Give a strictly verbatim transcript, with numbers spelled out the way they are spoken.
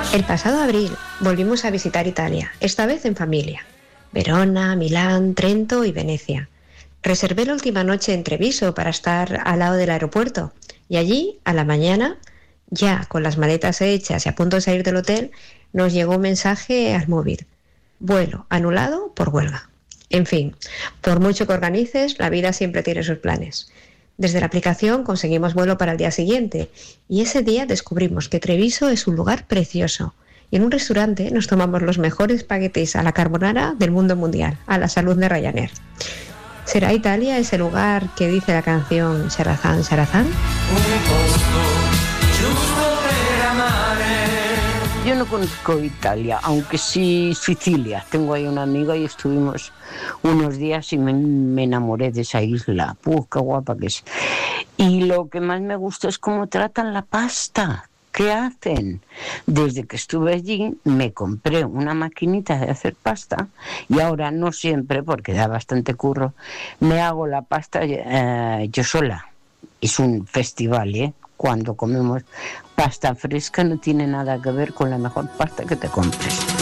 El pasado abril volvimos a visitar Italia, esta vez en familia. Verona, Milán, Trento y Venecia. Reservé la última noche en Treviso para estar al lado del aeropuerto y allí, a la mañana, ya con las maletas hechas y a punto de salir del hotel, nos llegó un mensaje al móvil. Vuelo anulado por huelga. En fin, por mucho que organices, la vida siempre tiene sus planes. Desde la aplicación conseguimos vuelo para el día siguiente y ese día descubrimos que Treviso es un lugar precioso. Y en un restaurante nos tomamos los mejores espaguetis a la carbonara del mundo mundial, a la salud de Ryanair. ¿Será Italia ese lugar que dice la canción Sharazán, Sharazán? Yo no conozco Italia, aunque sí Sicilia. Tengo ahí una amiga y estuvimos unos días y me, me enamoré de esa isla. ¡Puf, qué guapa que es! Y lo que más me gusta es cómo tratan la pasta. ¿Qué hacen? Desde que estuve allí me compré una maquinita de hacer pasta y ahora no siempre, porque da bastante curro, me hago la pasta eh, yo sola. Es un festival, ¿eh? Cuando comemos pasta fresca no tiene nada que ver con la mejor pasta que te compres.